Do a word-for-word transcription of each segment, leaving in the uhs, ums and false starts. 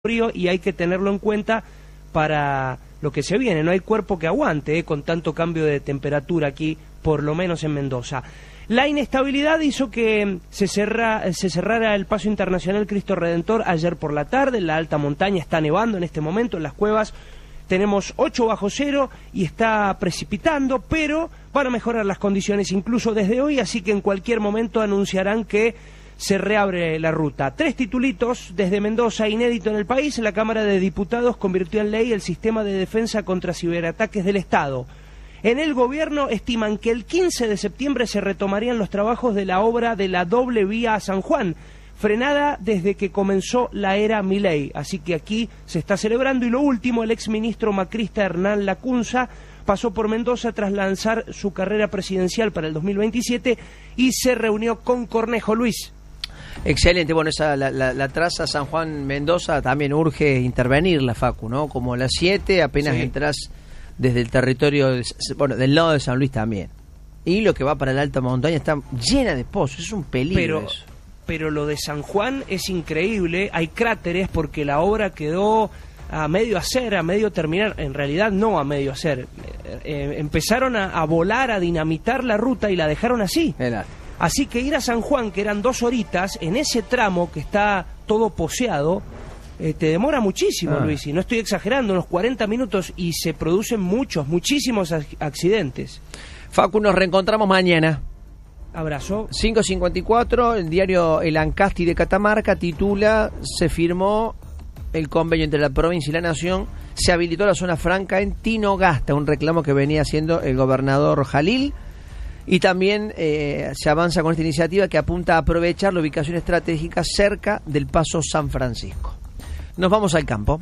frío y hay que tenerlo en cuenta para lo que se viene. No hay cuerpo que aguante eh, con tanto cambio de temperatura aquí, por lo menos en Mendoza. La inestabilidad hizo que se, cerra, se cerrara el paso internacional Cristo Redentor ayer por la tarde. En la alta montaña está nevando en este momento, en las cuevas tenemos ocho bajo cero y está precipitando, pero van a mejorar las condiciones incluso desde hoy, así que en cualquier momento anunciarán que se reabre la ruta. Tres titulitos desde Mendoza, inédito en el país. La Cámara de Diputados convirtió en ley el sistema de defensa contra ciberataques del Estado. En el gobierno estiman que el quince de septiembre se retomarían los trabajos de la obra de la doble vía a San Juan, frenada desde que comenzó la era Milei. Así que aquí se está celebrando. Y lo último, el exministro macrista Hernán Lacunza pasó por Mendoza tras lanzar su carrera presidencial para el dos mil veintisiete y se reunió con Cornejo. Luis. Excelente, bueno, esa la, la, la traza San Juan-Mendoza también urge intervenir la Facu, ¿no? Como a las siete apenas sí. Entras desde el territorio, de, bueno, del lado de San Luis también. Y lo que va para la alta montaña está llena de pozos, es un peligro pero, eso. Pero lo de San Juan es increíble, hay cráteres porque la obra quedó a medio hacer, a medio terminar, en realidad no a medio hacer. Eh, eh, empezaron a, a volar, a dinamitar la ruta y la dejaron así. Era. Así que ir a San Juan, que eran dos horitas, en ese tramo que está todo poseado, eh, te demora muchísimo, ah. Luis, y no estoy exagerando, unos cuarenta minutos, y se producen muchos, muchísimos accidentes. Facu, nos reencontramos mañana. Abrazo. cinco cincuenta y cuatro, el diario El Ancasti de Catamarca titula: se firmó el convenio entre la provincia y la nación, se habilitó la zona franca en Tinogasta, un reclamo que venía haciendo el gobernador Jalil. Y también eh, se avanza con esta iniciativa que apunta a aprovechar la ubicación estratégica cerca del Paso San Francisco. Nos vamos al campo.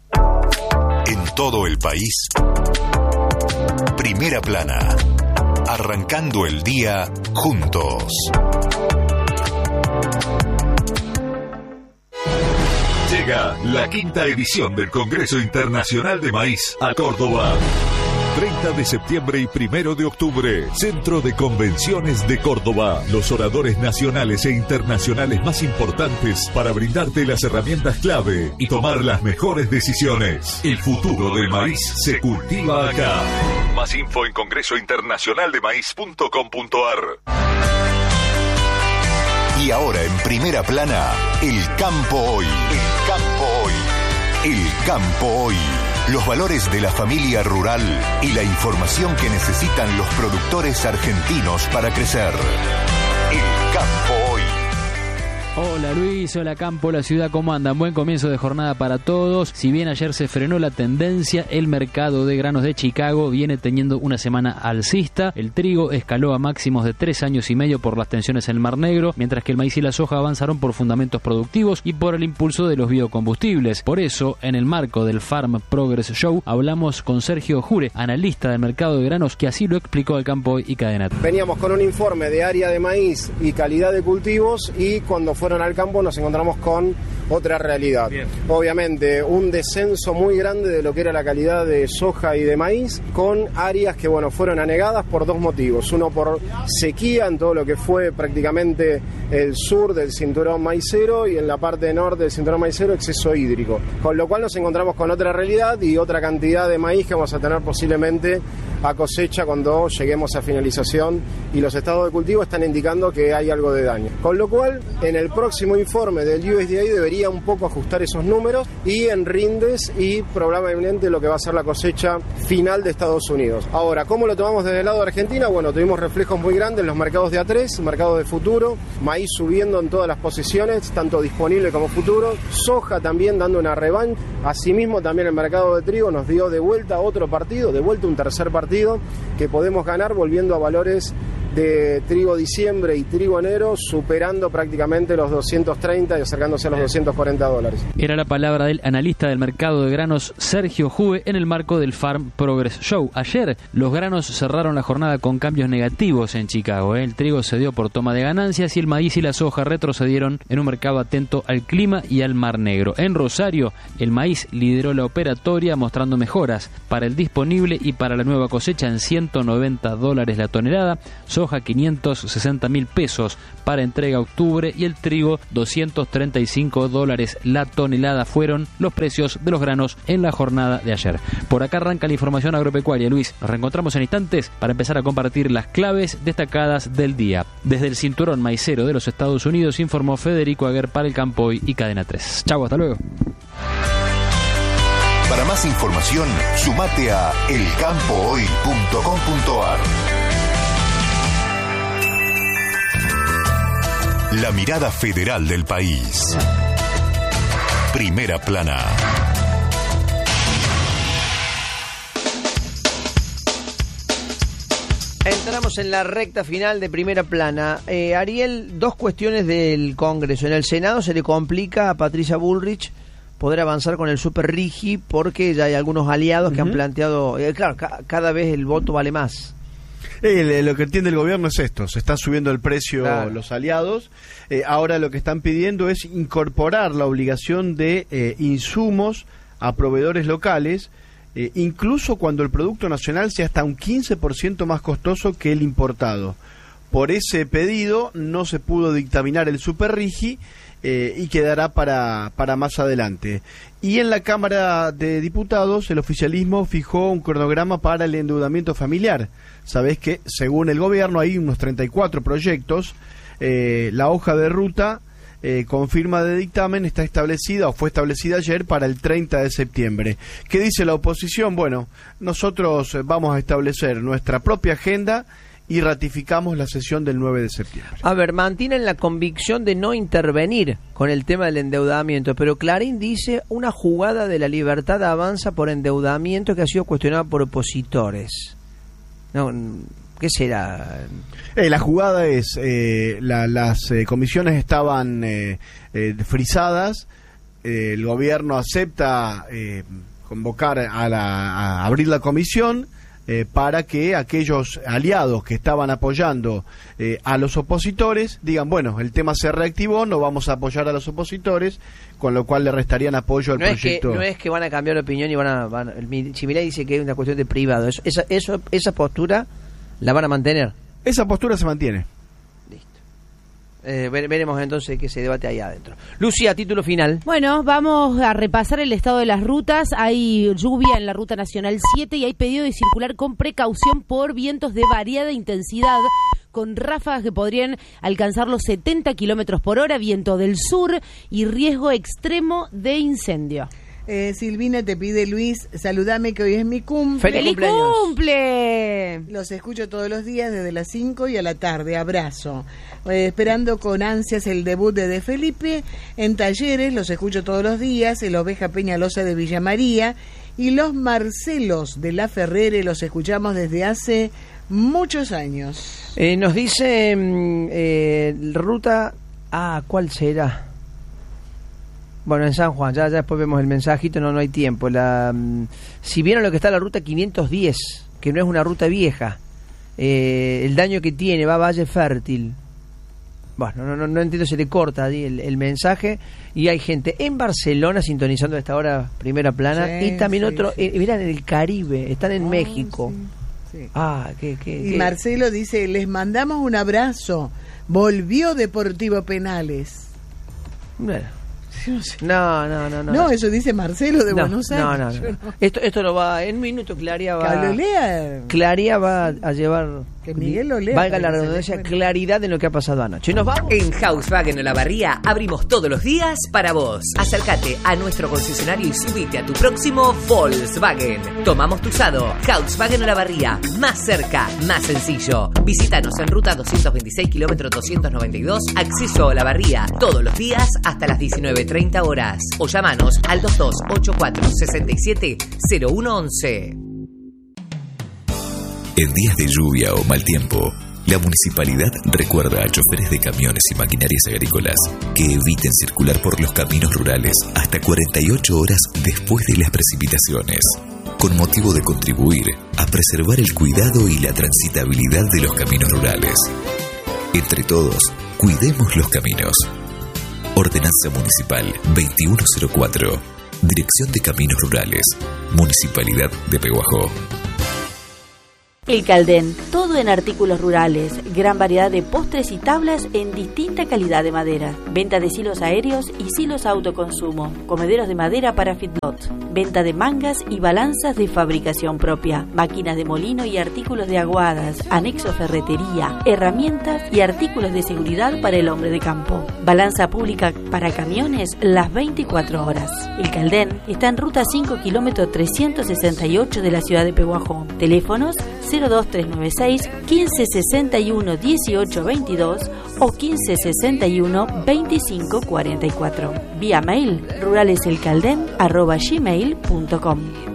En todo el país, Primera Plana, arrancando el día juntos. Llega la quinta edición del Congreso Internacional de Maíz a Córdoba. treinta de septiembre y primero de octubre, Centro de Convenciones de Córdoba. Los oradores nacionales e internacionales más importantes para brindarte las herramientas clave y tomar las mejores decisiones. El futuro del maíz se cultiva acá. Más info en congreso internacional de maíz punto com punto a r. Y ahora en Primera Plana, el campo hoy. El campo hoy. El campo hoy. Los valores de la familia rural y la información que necesitan los productores argentinos para crecer. El campo hoy. Hola Luis, hola campo, la ciudad, ¿cómo andan? Buen comienzo de jornada para todos. Si bien ayer se frenó la tendencia, el mercado de granos de Chicago viene teniendo una semana alcista. El trigo escaló a máximos de tres años y medio por las tensiones en el Mar Negro, mientras que el maíz y la soja avanzaron por fundamentos productivos y por el impulso de los biocombustibles. Por eso, en el marco del Farm Progress Show, hablamos con Sergio Jure, analista del mercado de granos, que así lo explicó al Campo Hoy y Cadena. Veníamos con un informe de área de maíz y calidad de cultivos, y cuando fueron al campo nos encontramos con otra realidad. Bien. Obviamente un descenso muy grande de lo que era la calidad de soja y de maíz, con áreas que bueno fueron anegadas por dos motivos: uno por sequía en todo lo que fue prácticamente el sur del cinturón maicero, y en la parte norte del cinturón maicero exceso hídrico, con lo cual nos encontramos con otra realidad y otra cantidad de maíz que vamos a tener posiblemente a cosecha cuando lleguemos a finalización, y los estados de cultivo están indicando que hay algo de daño, con lo cual en el próximo informe del U S D A debería un poco ajustar esos números, y en rindes y probablemente lo que va a ser la cosecha final de Estados Unidos. Ahora, ¿cómo lo tomamos desde el lado de Argentina? Bueno, tuvimos reflejos muy grandes en los mercados de A tres, mercados de futuro, maíz subiendo en todas las posiciones, tanto disponible como futuro, soja también dando una revancha. Asimismo también el mercado de trigo nos dio de vuelta otro partido, de vuelta un tercer partido que podemos ganar, volviendo a valores de trigo diciembre y trigo enero, superando prácticamente los doscientos treinta y acercándose a los doscientos cuarenta dólares. Era la palabra del analista del mercado de granos Sergio Jue en el marco del Farm Progress Show. Ayer los granos cerraron la jornada con cambios negativos en Chicago. ¿eh? El trigo se dio por toma de ganancias y el maíz y la soja retrocedieron en un mercado atento al clima y al Mar Negro. En Rosario, el maíz lideró la operatoria mostrando mejoras para el disponible y para la nueva cosecha en ciento noventa dólares la tonelada. Sobre soja quinientos sesenta mil pesos para entrega a octubre y el trigo doscientos treinta y cinco dólares la tonelada fueron los precios de los granos en la jornada de ayer. Por acá arranca la información agropecuaria. Luis, nos reencontramos en instantes para empezar a compartir las claves destacadas del día. Desde el cinturón maicero de los Estados Unidos informó Federico Aguer para El Campo Hoy y Cadena tres. Chau, hasta luego. Para más información, sumate a el campo hoy punto com punto a r. La mirada federal del país. Primera plana. Entramos en la recta final de Primera Plana. Eh, Ariel, dos cuestiones del Congreso. En el Senado se le complica a Patricia Bullrich poder avanzar con el Super Rigi porque ya hay algunos aliados uh-huh. que han planteado... Eh, claro, ca- cada vez el voto vale más. Eh, lo que entiende el gobierno es esto, se está subiendo el precio claro. los aliados. Eh, ahora lo que están pidiendo es incorporar la obligación de eh, insumos a proveedores locales, Eh, incluso cuando el producto nacional sea hasta un quince por ciento más costoso que el importado. Por ese pedido no se pudo dictaminar el Super Rigi eh, y quedará para, para más adelante. Y en la Cámara de Diputados el oficialismo fijó un cronograma para el endeudamiento familiar. Sabés que según el gobierno hay unos treinta y cuatro proyectos. Eh, la hoja de ruta Eh, con firma de dictamen está establecida o fue establecida ayer para el treinta de septiembre. ¿Qué dice la oposición? Bueno, nosotros vamos a establecer nuestra propia agenda y ratificamos la sesión del nueve de septiembre. A ver, mantienen la convicción de no intervenir con el tema del endeudamiento, pero Clarín dice una jugada de la Libertad Avanza por endeudamiento que ha sido cuestionada por opositores. No, ¿qué será? Eh, la jugada es, eh, la, las eh, comisiones estaban eh, eh, frisadas, eh, el gobierno acepta eh, convocar a, la, a abrir la comisión eh, para que aquellos aliados que estaban apoyando eh, a los opositores digan, bueno, el tema se reactivó, no vamos a apoyar a los opositores, con lo cual le restarían apoyo al no proyecto. Es que, no es que van a cambiar de opinión y van a... Van, el Chimilay dice que es una cuestión de privado, eso, esa, eso, esa postura la van a mantener. Esa postura se mantiene. Listo. Eh, veremos entonces qué se debate ahí adentro. Lucía, título final. Bueno, vamos a repasar el estado de las rutas. Hay lluvia en la Ruta Nacional siete y hay pedido de circular con precaución por vientos de variada intensidad, con ráfagas que podrían alcanzar los setenta kilómetros por hora, viento del sur y riesgo extremo de incendio. Eh, Silvina te pide, Luis, saludame que hoy es mi cumple. ¡Feliz cumple! Los escucho todos los días desde las cinco y a la tarde. Abrazo. Eh, esperando con ansias el debut de De Felipe. En Talleres los escucho todos los días. El Oveja Peñalosa de Villa María. Y los Marcelos de La Ferrere los escuchamos desde hace muchos años. Eh, nos dice eh, ruta... Ah, ¿cuál será? Bueno, en San Juan, ya, ya después vemos el mensajito, no no hay tiempo. La, si vieron lo que está la ruta quinientos diez, que no es una ruta vieja, eh, el daño que tiene, va a Valle Fértil. Bueno, no, no, no entiendo, se le corta ahí el, el mensaje. Y hay gente en Barcelona sintonizando a esta hora Primera Plana. Sí, y también sí, otro, sí. Eh, mirá, en el Caribe, están en oh, México. Sí, sí. Ah, qué, qué, y qué. Marcelo dice, les mandamos un abrazo. Volvió Deportivo Penales. Bueno. No, no, no, no. No, eso dice Marcelo de no, Buenos Aires. No, no, no. no. Esto, esto lo va, en un minuto Claría va. Que lo lea. Claría va a llevar. Que Miguel lo lea. Valga la redundancia, claridad en lo que ha pasado anoche. ¿Nos vamos? En Volkswagen Olavarría abrimos todos los días para vos. Acércate a nuestro concesionario y subite a tu próximo Volkswagen. Tomamos tu usado. Volkswagen Olavarría. Más cerca, más sencillo. Visítanos en ruta doscientos veintiséis, kilómetro doscientos noventa y dos, acceso a Olavarría. Todos los días hasta las diecinueve treinta horas. O llamanos al dos dos ocho cuatro seis siete cero uno once. En días de lluvia o mal tiempo, la municipalidad recuerda a choferes de camiones y maquinarias agrícolas que eviten circular por los caminos rurales hasta cuarenta y ocho horas después de las precipitaciones, con motivo de contribuir a preservar el cuidado y la transitabilidad de los caminos rurales. Entre todos, cuidemos los caminos. Ordenanza Municipal veintiuno cero cuatro. Dirección de Caminos Rurales. Municipalidad de Pehuajó. El Caldén, todo en artículos rurales, gran variedad de postres y tablas en distinta calidad de madera. Venta de silos aéreos y silos autoconsumo, comederos de madera para feedlot, venta de mangas y balanzas de fabricación propia, máquinas de molino y artículos de aguadas, anexo ferretería, herramientas y artículos de seguridad para el hombre de campo. Balanza pública para camiones las veinticuatro horas. El Caldén está en ruta cinco kilómetro trescientos sesenta y ocho de la ciudad de Pehuajó. Teléfonos cero dos tres nueve seis, quince sesenta y uno, dieciocho veintidós o quince sesenta y uno, veinticinco cuarenta y cuatro. Vía mail ruraleselcalden arroba gmail punto com.